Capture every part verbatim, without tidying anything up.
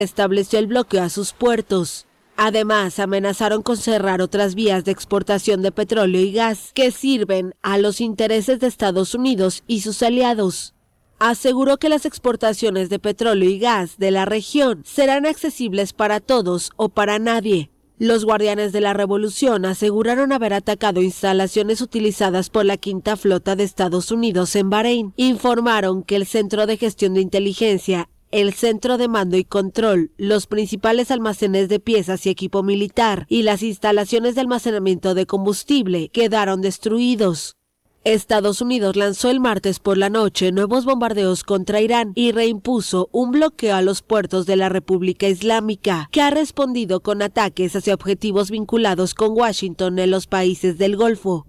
estableció el bloqueo a sus puertos. Además, amenazaron con cerrar otras vías de exportación de petróleo y gas que sirven a los intereses de Estados Unidos y sus aliados. Aseguró que las exportaciones de petróleo y gas de la región serán accesibles para todos o para nadie. Los guardianes de la revolución aseguraron haber atacado instalaciones utilizadas por la Quinta Flota de Estados Unidos en Bahrein. Informaron que el Centro de Gestión de Inteligencia, el Centro de Mando y Control, los principales almacenes de piezas y equipo militar y las instalaciones de almacenamiento de combustible quedaron destruidos. Estados Unidos lanzó el martes por la noche nuevos bombardeos contra Irán y reimpuso un bloqueo a los puertos de la República Islámica, que ha respondido con ataques hacia objetivos vinculados con Washington en los países del Golfo.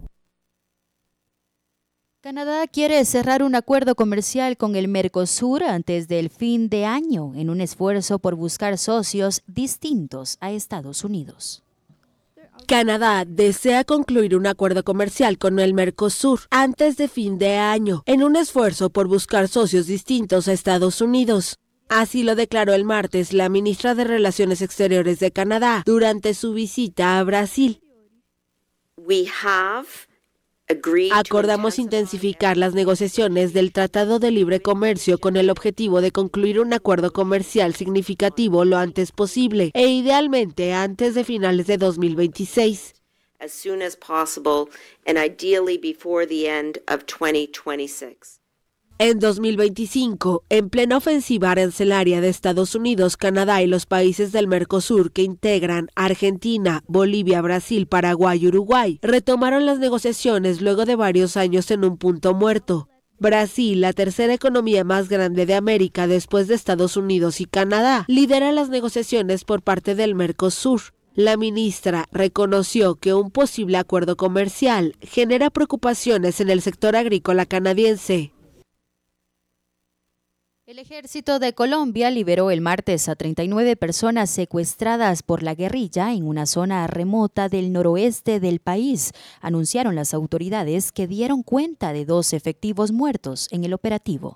Canadá quiere cerrar un acuerdo comercial con el Mercosur antes del fin de año, en un esfuerzo por buscar socios distintos a Estados Unidos. Canadá desea concluir un acuerdo comercial con el Mercosur antes de fin de año, en un esfuerzo por buscar socios distintos a Estados Unidos. Así lo declaró el martes la ministra de Relaciones Exteriores de Canadá durante su visita a Brasil. We have Acordamos intensificar las negociaciones del Tratado de Libre Comercio con el objetivo de concluir un acuerdo comercial significativo lo antes posible e idealmente antes de finales de dos mil veintiséis. As soon as possible and ideally before the end of twenty twenty-six. En dos mil veinticinco, en plena ofensiva arancelaria de Estados Unidos, Canadá y los países del Mercosur que integran Argentina, Bolivia, Brasil, Paraguay y Uruguay, retomaron las negociaciones luego de varios años en un punto muerto. Brasil, la tercera economía más grande de América después de Estados Unidos y Canadá, lidera las negociaciones por parte del Mercosur. La ministra reconoció que un posible acuerdo comercial genera preocupaciones en el sector agrícola canadiense. El ejército de Colombia liberó el martes a treinta y nueve personas secuestradas por la guerrilla en una zona remota del noroeste del país. Anunciaron las autoridades que dieron cuenta de dos efectivos muertos en el operativo.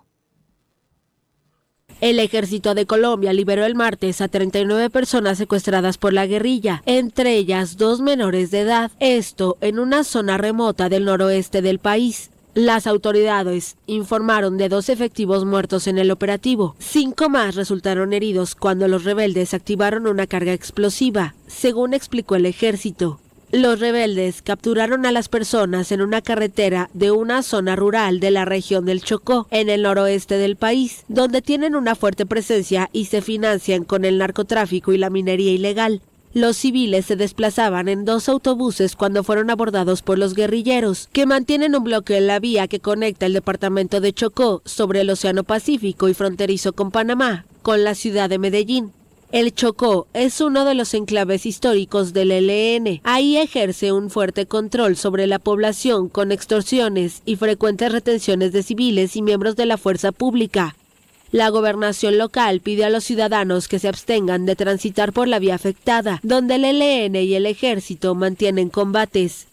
El ejército de Colombia liberó el martes a treinta y nueve personas secuestradas por la guerrilla, entre ellas dos menores de edad, esto en una zona remota del noroeste del país. Las autoridades informaron de dos efectivos muertos en el operativo. Cinco más resultaron heridos cuando los rebeldes activaron una carga explosiva, según explicó el ejército. Los rebeldes capturaron a las personas en una carretera de una zona rural de la región del Chocó, en el noroeste del país, donde tienen una fuerte presencia y se financian con el narcotráfico y la minería ilegal. Los civiles se desplazaban en dos autobuses cuando fueron abordados por los guerrilleros, que mantienen un bloqueo en la vía que conecta el departamento de Chocó sobre el Océano Pacífico y fronterizo con Panamá, con la ciudad de Medellín. El Chocó es uno de los enclaves históricos del E L N. Ahí ejerce un fuerte control sobre la población con extorsiones y frecuentes retenciones de civiles y miembros de la fuerza pública. La gobernación local pide a los ciudadanos que se abstengan de transitar por la vía afectada, donde el E L N y el ejército mantienen combates.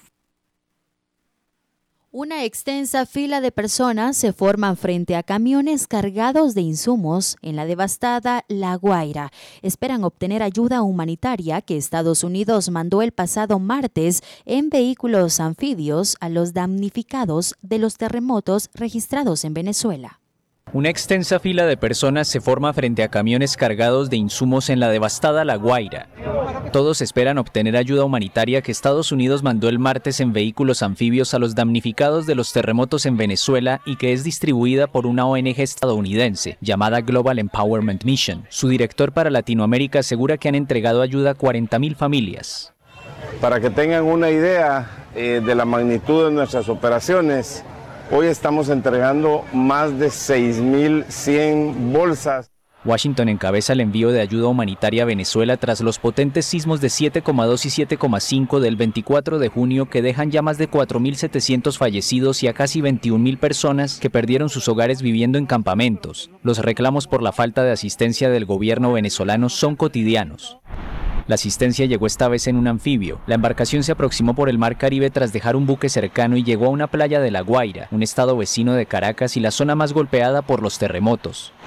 Una extensa fila de personas se forman frente a camiones cargados de insumos en la devastada La Guaira. Esperan obtener ayuda humanitaria que Estados Unidos mandó el pasado martes en vehículos anfibios a los damnificados de los terremotos registrados en Venezuela. Una extensa fila de personas se forma frente a camiones cargados de insumos en la devastada La Guaira. Todos esperan obtener ayuda humanitaria que Estados Unidos mandó el martes en vehículos anfibios a los damnificados de los terremotos en Venezuela y que es distribuida por una O N G estadounidense llamada Global Empowerment Mission. Su director para Latinoamérica asegura que han entregado ayuda a cuarenta mil familias. Para que tengan una idea eh, de la magnitud de nuestras operaciones, hoy estamos entregando más de seis mil cien bolsas. Washington encabeza el envío de ayuda humanitaria a Venezuela tras los potentes sismos de siete coma dos y siete coma cinco del veinticuatro de junio que dejan ya más de cuatro mil setecientos fallecidos y a casi veintiún mil personas que perdieron sus hogares viviendo en campamentos. Los reclamos por la falta de asistencia del gobierno venezolano son cotidianos. La asistencia llegó esta vez en un anfibio. La embarcación se aproximó por el mar Caribe tras dejar un buque cercano y llegó a una playa de La Guaira, un estado vecino de Caracas y la zona más golpeada por los terremotos.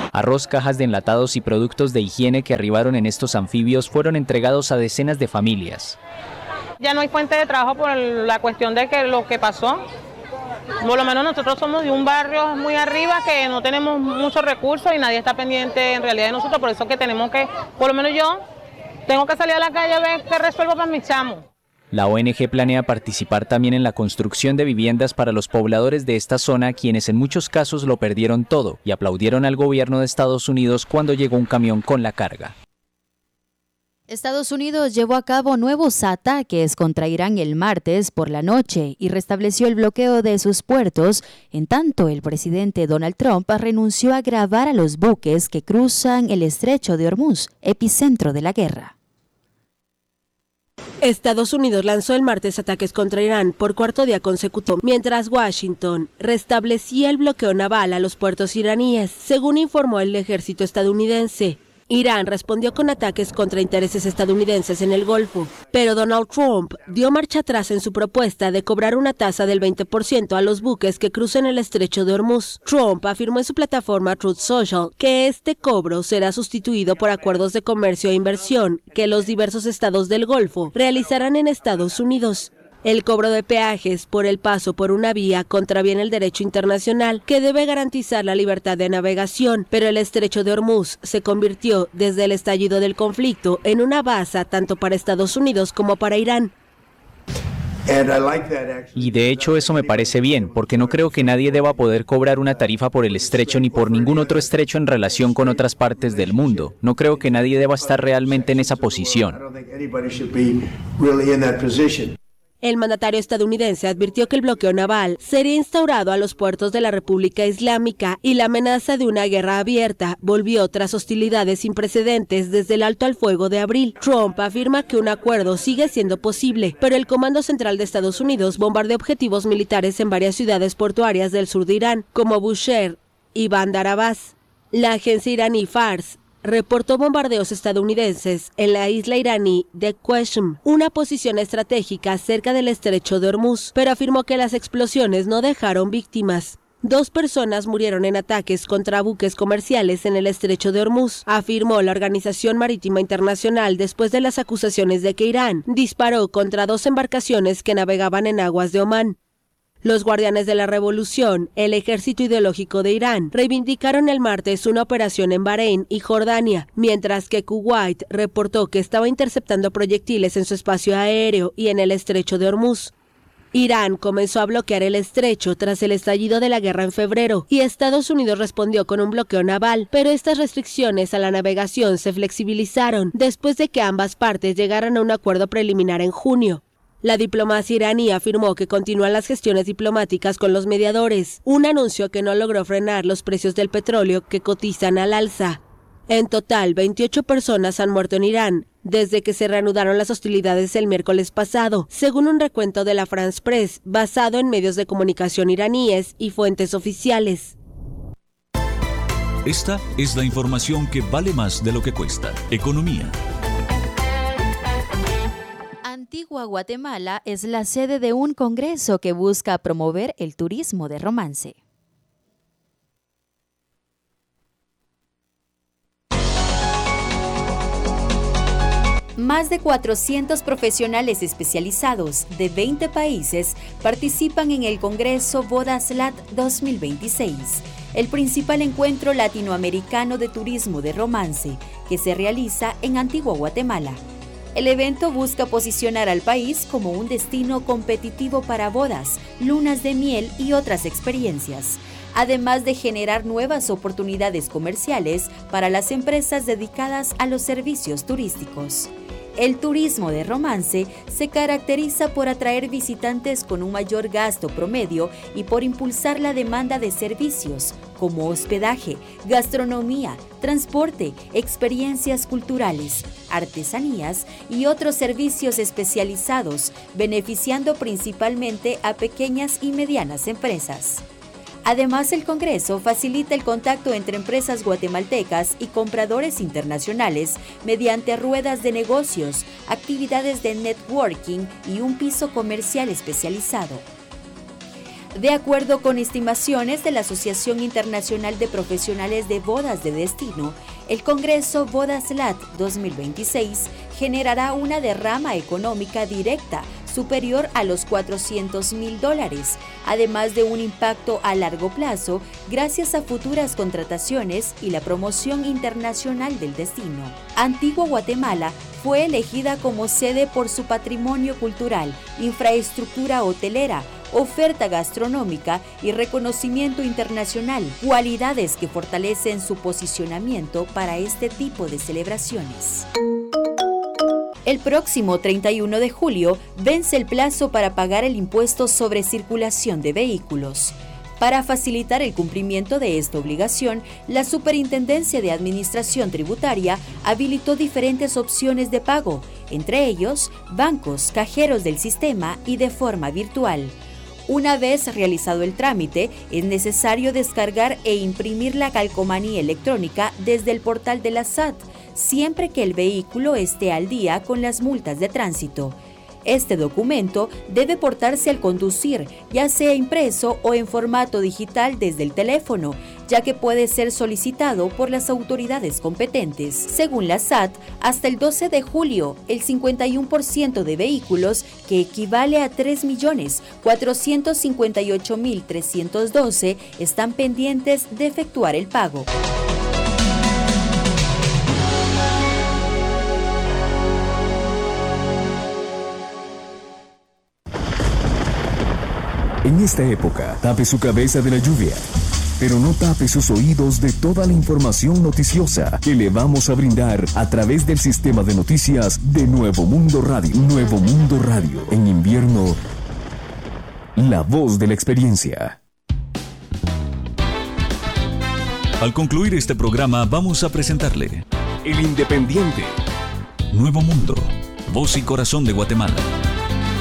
Arroz, cajas de enlatados y productos de higiene que arribaron en estos anfibios fueron entregados a decenas de familias. Ya no hay fuente de trabajo por la cuestión de que lo que pasó. Por lo menos nosotros somos de un barrio muy arriba que no tenemos muchos recursos y nadie está pendiente en realidad de nosotros, por eso que tenemos que, por lo menos yo, tengo que salir a la calle a ver qué resuelvo para mis chamos. La O N G planea participar también en la construcción de viviendas para los pobladores de esta zona, quienes en muchos casos lo perdieron todo y aplaudieron al gobierno de Estados Unidos cuando llegó un camión con la carga. Estados Unidos llevó a cabo nuevos ataques contra Irán el martes por la noche y restableció el bloqueo de sus puertos, en tanto el presidente Donald Trump renunció a grabar a los buques que cruzan el estrecho de Hormuz, epicentro de la guerra. Estados Unidos lanzó el martes ataques contra Irán por cuarto día consecutivo, mientras Washington restablecía el bloqueo naval a los puertos iraníes, según informó el ejército estadounidense. Irán respondió con ataques contra intereses estadounidenses en el Golfo, pero Donald Trump dio marcha atrás en su propuesta de cobrar una tasa del veinte por ciento a los buques que crucen el estrecho de Hormuz. Trump afirmó en su plataforma Truth Social que este cobro será sustituido por acuerdos de comercio e inversión que los diversos estados del Golfo realizarán en Estados Unidos. El cobro de peajes por el paso por una vía contraviene el derecho internacional, que debe garantizar la libertad de navegación, pero el estrecho de Hormuz se convirtió desde el estallido del conflicto en una baza tanto para Estados Unidos como para Irán. Y de hecho eso me parece bien, porque no creo que nadie deba poder cobrar una tarifa por el estrecho ni por ningún otro estrecho en relación con otras partes del mundo. No creo que nadie deba estar realmente en esa posición. El mandatario estadounidense advirtió que el bloqueo naval sería instaurado a los puertos de la República Islámica y la amenaza de una guerra abierta volvió tras hostilidades sin precedentes desde el alto al fuego de abril. Trump afirma que un acuerdo sigue siendo posible, pero el Comando Central de Estados Unidos bombardeó objetivos militares en varias ciudades portuarias del sur de Irán, como Bushehr y Bandar Abbas. La agencia iraní Fars reportó bombardeos estadounidenses en la isla iraní de Qeshm, una posición estratégica cerca del estrecho de Hormuz, pero afirmó que las explosiones no dejaron víctimas. Dos personas murieron en ataques contra buques comerciales en el estrecho de Hormuz, afirmó la Organización Marítima Internacional después de las acusaciones de que Irán disparó contra dos embarcaciones que navegaban en aguas de Omán. Los guardianes de la revolución, el ejército ideológico de Irán, reivindicaron el martes una operación en Bahrein y Jordania, mientras que Kuwait reportó que estaba interceptando proyectiles en su espacio aéreo y en el estrecho de Hormuz. Irán comenzó a bloquear el estrecho tras el estallido de la guerra en febrero y Estados Unidos respondió con un bloqueo naval, pero estas restricciones a la navegación se flexibilizaron después de que ambas partes llegaran a un acuerdo preliminar en junio. La diplomacia iraní afirmó que continúan las gestiones diplomáticas con los mediadores, un anuncio que no logró frenar los precios del petróleo que cotizan al alza. En total, veintiocho personas han muerto en Irán desde que se reanudaron las hostilidades el miércoles pasado, según un recuento de la France Press, basado en medios de comunicación iraníes y fuentes oficiales. Esta es la información que vale más de lo que cuesta. Economía. Antigua Guatemala es la sede de un congreso que busca promover el turismo de romance. Más de cuatrocientos profesionales especializados de veinte países participan en el Congreso Bodaslat dos mil veintiséis, el principal encuentro latinoamericano de turismo de romance que se realiza en Antigua Guatemala. El evento busca posicionar al país como un destino competitivo para bodas, lunas de miel y otras experiencias, además de generar nuevas oportunidades comerciales para las empresas dedicadas a los servicios turísticos. El turismo de romance se caracteriza por atraer visitantes con un mayor gasto promedio y por impulsar la demanda de servicios como hospedaje, gastronomía, transporte, experiencias culturales, artesanías y otros servicios especializados, beneficiando principalmente a pequeñas y medianas empresas. Además, el Congreso facilita el contacto entre empresas guatemaltecas y compradores internacionales mediante ruedas de negocios, actividades de networking y un piso comercial especializado. De acuerdo con estimaciones de la Asociación Internacional de Profesionales de Bodas de Destino, el Congreso Bodaslat dos mil veintiséis generará una derrama económica directa superior a los cuatrocientos mil dólares, además de un impacto a largo plazo gracias a futuras contrataciones y la promoción internacional del destino. Antigua Guatemala fue elegida como sede por su patrimonio cultural, infraestructura hotelera, oferta gastronómica y reconocimiento internacional, cualidades que fortalecen su posicionamiento para este tipo de celebraciones. El próximo treinta y uno de julio vence el plazo para pagar el impuesto sobre circulación de vehículos. Para facilitar el cumplimiento de esta obligación, la Superintendencia de Administración Tributaria habilitó diferentes opciones de pago, entre ellos bancos, cajeros del sistema y de forma virtual. Una vez realizado el trámite, es necesario descargar e imprimir la calcomanía electrónica desde el portal de la S A T, siempre que el vehículo esté al día con las multas de tránsito. Este documento debe portarse al conducir, ya sea impreso o en formato digital desde el teléfono, ya que puede ser solicitado por las autoridades competentes. Según la S A T, hasta el doce de julio, el cincuenta y uno por ciento de vehículos, que equivale a tres millones cuatrocientos cincuenta y ocho mil trescientos doce, están pendientes de efectuar el pago. En esta época, tape su cabeza de la lluvia, pero no tape sus oídos de toda la información noticiosa que le vamos a brindar a través del sistema de noticias de Nuevo Mundo Radio. Nuevo Mundo Radio. En invierno, la voz de la experiencia. Al concluir este programa, vamos a presentarle El Independiente. Nuevo Mundo, voz y corazón de Guatemala.